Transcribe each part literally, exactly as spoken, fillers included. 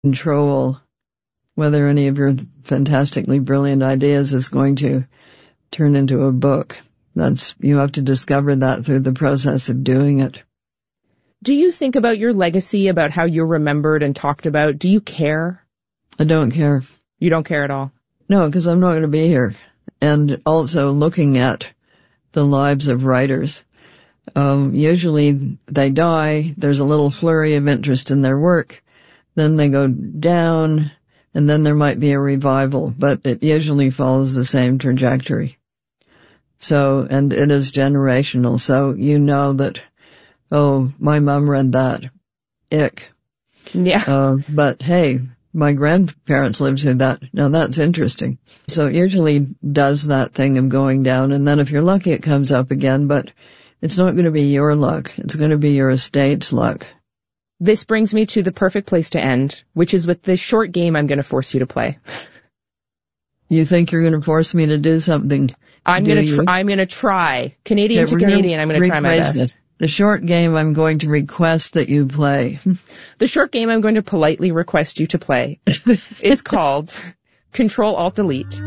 control whether any of your fantastically brilliant ideas is going to turn into a book. That's, you have to discover that through the process of doing it. Do you think about your legacy, about how you're remembered and talked about? Do you care? I don't care. You don't care at all? No, because I'm not going to be here. And also looking at the lives of writers, um, usually they die, there's a little flurry of interest in their work, then they go down, and then there might be a revival, but it usually follows the same trajectory. So, and it is generational, so you know that, oh, my mom read that. Ick. Yeah. Uh, but hey, my grandparents lived through that. Now that's interesting. So it usually does that thing of going down, and then if you're lucky it comes up again, but it's not going to be your luck. It's going to be your estate's luck. This brings me to the perfect place to end, which is with this short game I'm going to force you to play. You think you're going to force me to do something? I'm going to tr- I'm going to try. Canadian Okay, to Canadian, I'm going to try my best. It. The short game I'm going to request that you play. The short game I'm going to politely request you to play is called Control Alt Delete.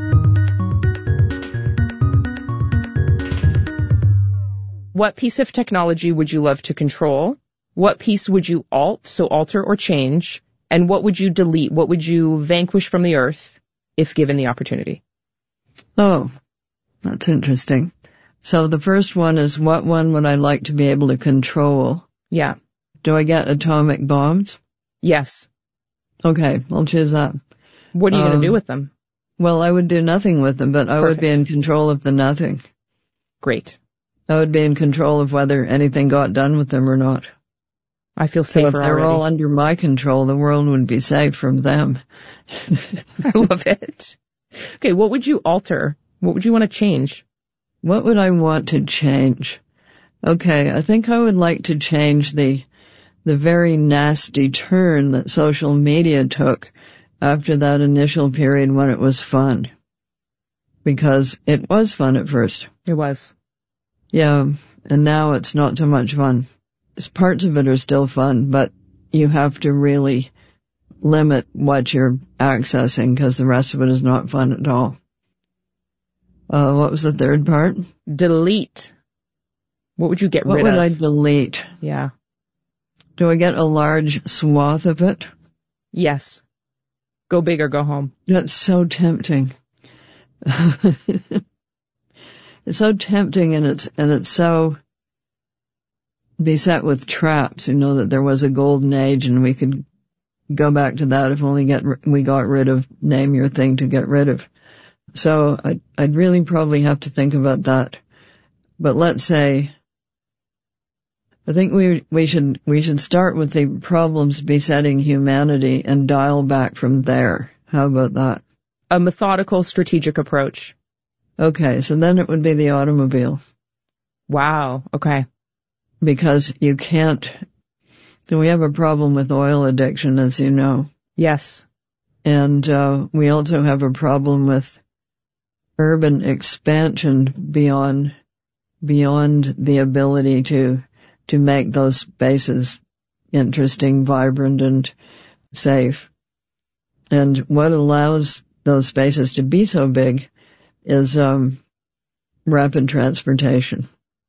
What piece of technology would you love to control? What piece would you alt, so alter or change? And what would you delete? What would you vanquish from the earth if given the opportunity? Oh, that's interesting. So the first one is, what one would I like to be able to control? Yeah. Do I get atomic bombs? Yes. Okay, I'll choose that. What are you um, going to do with them? Well, I would do nothing with them, but I Perfect. would be in control of the nothing. Great. I would be in control of whether anything got done with them or not. I feel safer so if they're already. all under my control, the world would be safe from them. I love it. Okay, what would you alter? What would you want to change? What would I want to change? Okay, I think I would like to change the the very nasty turn that social media took after that initial period when it was fun. Because it was fun at first. It was. Yeah, and now it's not so much fun. Parts of it are still fun, but you have to really limit what you're accessing because the rest of it is not fun at all. Uh, what was the third part? Delete. What would you get what rid of? What would I delete? Yeah. Do I get a large swath of it? Yes. Go big or go home. That's so tempting. It's so tempting, and it's and it's so beset with traps. You know that there was a golden age, and we could go back to that if only get we got rid of name your thing to get rid of. So I'd, I'd really probably have to think about that. But let's say, I think we we should we should start with the problems besetting humanity and dial back from there. How about that? A methodical, strategic approach. Okay, so then it would be the automobile. Wow, okay. Because you can't, so we have a problem with oil addiction, as you know. Yes. And uh, we also have a problem with urban expansion beyond beyond the ability to to make those spaces interesting, vibrant, and safe. And what allows those spaces to be so big is um rapid transportation.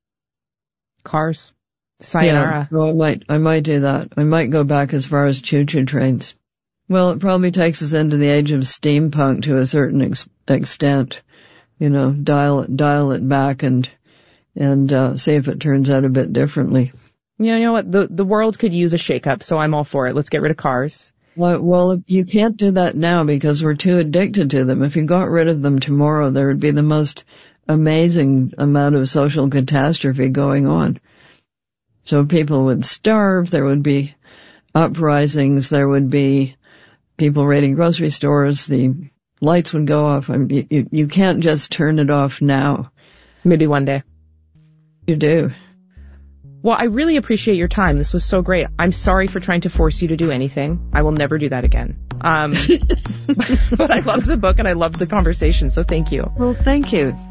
Cars. Sayonara. Yeah, well, I might, I might do that. I might go back as far as choo-choo trains. Well, it probably takes us into the age of steampunk to a certain ex- extent. You know, dial it, dial it back and, and, uh, see if it turns out a bit differently. You know what? The, the world could use a shake-up, so I'm all for it. Let's get rid of cars. Well, well, you can't do that now because we're too addicted to them. If you got rid of them tomorrow, there would be the most amazing amount of social catastrophe going on. So people would starve, there would be uprisings, there would be people raiding grocery stores, the lights would go off. I mean, you, you can't just turn it off now. Maybe one day. You do. Well, I really appreciate your time. This was so great. I'm sorry for trying to force you to do anything. I will never do that again. Um, but I loved the book and I loved the conversation, so thank you. Well, thank you.